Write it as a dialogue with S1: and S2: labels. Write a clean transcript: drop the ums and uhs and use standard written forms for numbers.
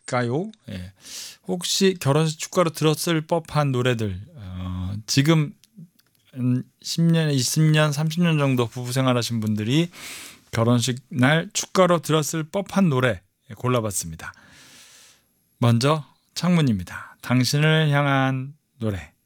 S1: 있을까요? 예. 혹시 결혼식 축가로 들었을 법한 노래들, 지금 10년, 20년, 30년 정도 부부 생활하신 분들이 결혼식 날 축가로 들었을 법한 노래 골라봤습니다. 먼저 창문입니다. 당신을 향한 노래.